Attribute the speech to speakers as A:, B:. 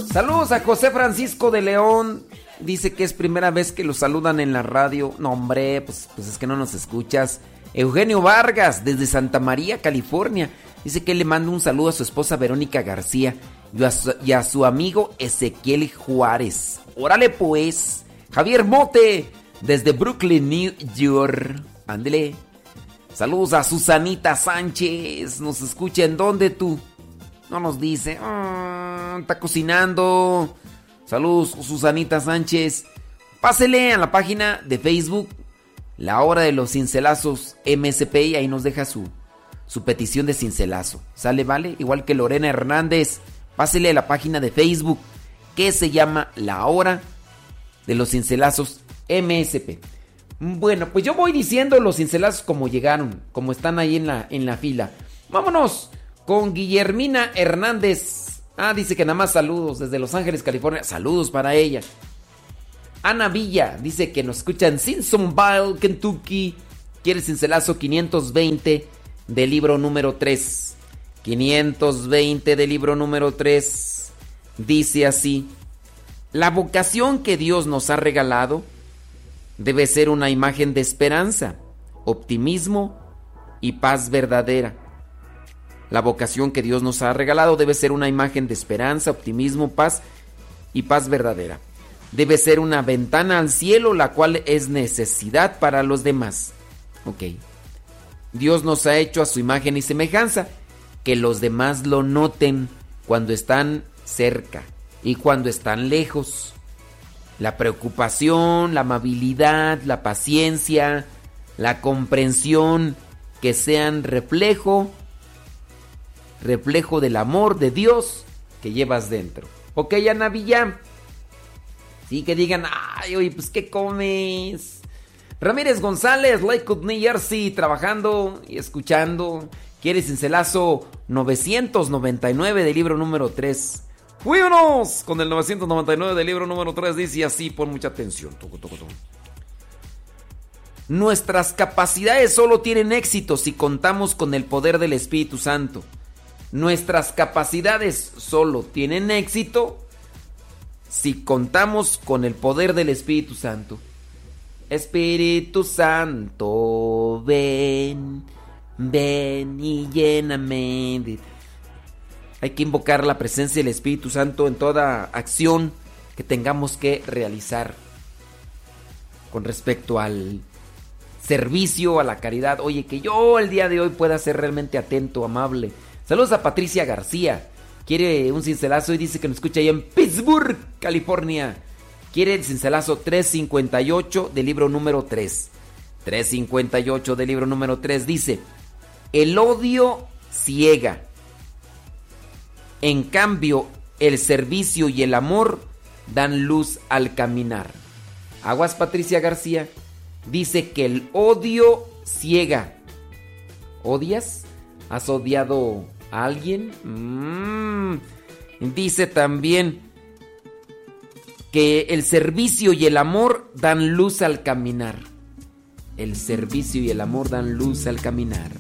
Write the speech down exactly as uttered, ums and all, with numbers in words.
A: Saludos a José Francisco de León. Dice que es primera vez que lo saludan en la radio. No, hombre, pues, pues es que no nos escuchas. Eugenio Vargas, desde Santa María, California. Dice que le manda un saludo a su esposa Verónica García y a su, y a su amigo Ezequiel Juárez. Órale pues. Javier Mote, desde Brooklyn, New York. Ándele. Saludos a Susanita Sánchez. Nos escucha en dónde tú. No nos dice. Oh, está cocinando. Saludos, Susanita Sánchez. Pásele a la página de Facebook La Hora de los Cincelazos M S P y ahí nos deja su, su petición de cincelazo. ¿Sale, vale? Igual que Lorena Hernández. Pásele a la página de Facebook que se llama La Hora de los Cincelazos M S P. Bueno, pues yo voy diciendo los cincelazos como llegaron, como están ahí en la, en la fila. Vámonos con Guillermina Hernández. Ah, dice que nada más saludos desde Los Ángeles, California. Saludos para ella. Ana Villa dice que nos escucha en Simpsonville, Kentucky. Quiere cincelazo quinientos veinte del libro número tres. quinientos veinte del libro número tres. Dice así: la vocación que Dios nos ha regalado debe ser una imagen de esperanza, optimismo y paz verdadera. La vocación que Dios nos ha regalado debe ser una imagen de esperanza, optimismo, paz y paz verdadera. Debe ser una ventana al cielo, la cual es necesidad para los demás. Ok. Dios nos ha hecho a su imagen y semejanza, que los demás lo noten cuando están cerca y cuando están lejos. La preocupación, la amabilidad, la paciencia, la comprensión, que sean reflejo reflejo del amor de Dios que llevas dentro. Ok, Ana Villa. Sí, que digan, ay, oye, pues ¿qué comes? Ramírez González, Lakewood, New Jersey, trabajando y escuchando. Quiere cincelazo novecientos noventa y nueve del libro número tres. ¡Fuímonos! Con el novecientos noventa y nueve del libro número tres dice así, pon mucha atención. Toco, toco, toco. Nuestras capacidades solo tienen éxito si contamos con el poder del Espíritu Santo. Nuestras capacidades solo tienen éxito si contamos con el poder del Espíritu Santo. Espíritu Santo, ven, ven y lléname de... Hay que invocar la presencia del Espíritu Santo en toda acción que tengamos que realizar con respecto al servicio, a la caridad. Oye, que yo el día de hoy pueda ser realmente atento, amable. Saludos a Patricia García. Quiere un cincelazo y dice que nos escucha ahí en Pittsburgh, California. Quiere el cincelazo trescientos cincuenta y ocho del libro número tres. trescientos cincuenta y ocho del libro número tres dice: el odio ciega. En cambio, el servicio y el amor dan luz al caminar. Aguas, Patricia García. Dice que el odio ciega. ¿Odias? ¿Has odiado a alguien? Mm. Dice también que el servicio y el amor dan luz al caminar. El servicio y el amor dan luz al caminar.